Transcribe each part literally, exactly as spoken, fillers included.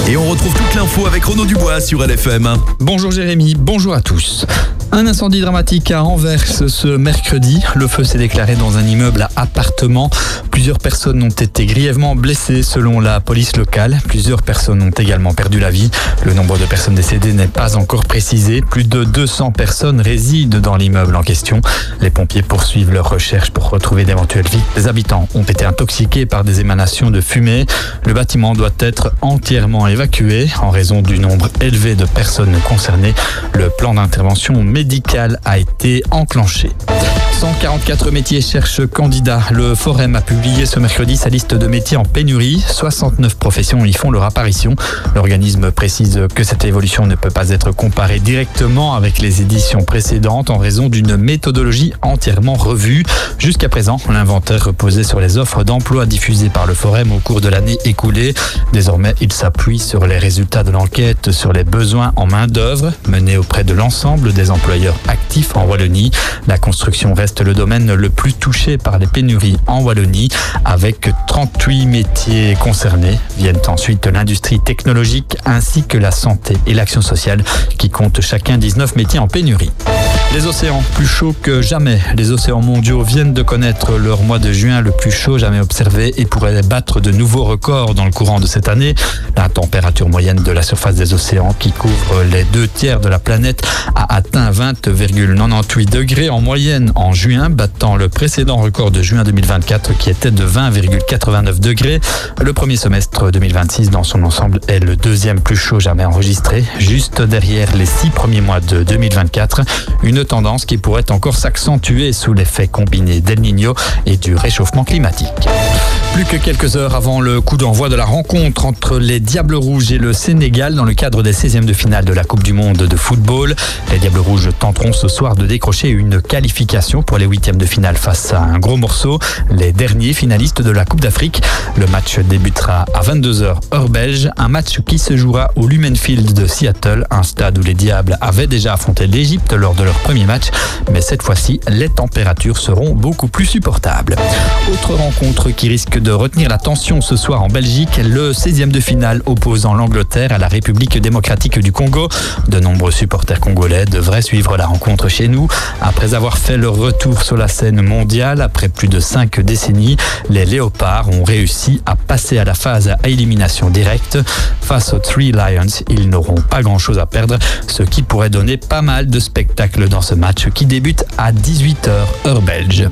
Et on retrouve toute l'info avec Renaud Dubois sur L F M. Bonjour Jérémy, bonjour à tous. Un incendie dramatique à Anvers ce mercredi. Le feu s'est déclaré dans un immeuble à appartements. Plusieurs personnes ont été grièvement blessées selon la police locale. Plusieurs personnes ont également perdu la vie. Le nombre de personnes décédées n'est pas encore précisé. Plus de deux cents personnes résident dans l'immeuble en question. Les pompiers poursuivent leurs recherches pour retrouver d'éventuelles vies. Les habitants ont été intoxiqués par des émanations de fumée. Le bâtiment doit être entièrement évacué en raison du nombre élevé de personnes concernées. Le plan d'intervention médicale a été enclenché. cent quarante-quatre métiers cherchent candidats. Le Forum a publié ce mercredi sa liste de métiers en pénurie. soixante-neuf professions y font leur apparition. L'organisme précise que cette évolution ne peut pas être comparée directement avec les éditions précédentes en raison d'une méthodologie entièrement revue. Jusqu'à présent, l'inventaire reposait sur les offres d'emploi diffusées par le Forum au cours de l'année écoulée. Désormais, il s'appuie sur les résultats de l'enquête sur les besoins en main-d'œuvre menée auprès de l'ensemble des employeurs actifs en Wallonie. La construction reste le domaine le plus touché par les pénuries en Wallonie, avec trente-huit métiers concernés. Viennent ensuite l'industrie technologique ainsi que la santé et l'action sociale qui comptent chacun dix-neuf métiers en pénurie. Les océans plus chauds que jamais. Les océans mondiaux viennent de connaître leur mois de juin le plus chaud jamais observé et pourraient battre de nouveaux records dans le courant de cette année. La température moyenne de la surface des océans, qui couvre les deux tiers de la planète, a atteint vingt virgule quatre-vingt-dix-huit degrés en moyenne en juin, battant le précédent record de juin deux mille vingt-quatre qui était de vingt virgule quatre-vingt-neuf degrés. Le premier semestre deux mille vingt-six dans son ensemble est le deuxième plus chaud jamais enregistré, juste derrière les six premiers mois de deux mille vingt-quatre. Une tendance qui pourrait encore s'accentuer sous l'effet combiné d'El Niño et du réchauffement climatique. Plus que quelques heures avant le coup d'envoi de la rencontre entre les Diables Rouges et le Sénégal dans le cadre des seizièmes de finale de la Coupe du Monde de football. Les Diables Rouges tenteront ce soir de décrocher une qualification pour les huitièmes de finale face à un gros morceau, les derniers finalistes de la Coupe d'Afrique. Le match débutera à vingt-deux heures heure belge, un match qui se jouera au Lumen Field de Seattle, un stade où les Diables avaient déjà affronté l'Égypte lors de leur premier match, mais cette fois-ci, les températures seront beaucoup plus supportables. Autre rencontre qui risque de retenir l'attention ce soir en Belgique, le seizième de finale opposant l'Angleterre à la République démocratique du Congo. De nombreux supporters congolais devraient suivre la rencontre chez nous. Après avoir fait leur retour sur la scène mondiale après plus de cinq décennies, les Léopards ont réussi à passer à la phase à élimination directe. Face aux Three Lions, ils n'auront pas grand-chose à perdre, ce qui pourrait donner pas mal de spectacles dans ce match qui débute à dix-huit heures heure belge.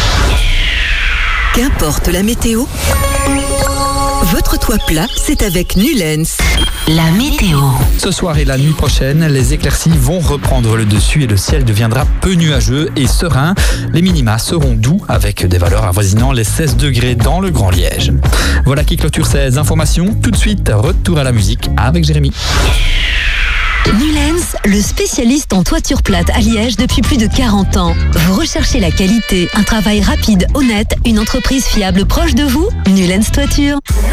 Qu'importe la météo, votre toit plat, c'est avec Nulens. La météo. Ce soir et la nuit prochaine, les éclaircies vont reprendre le dessus et le ciel deviendra peu nuageux et serein. Les minima seront doux avec des valeurs avoisinant les seize degrés dans le Grand Liège. Voilà qui clôture ces informations. Tout de suite, retour à la musique avec Jérémy. Nulens, le spécialiste en toiture plate à Liège depuis plus de quarante ans. Vous recherchez la qualité, un travail rapide, honnête, une entreprise fiable proche de vous? Nulens Toiture.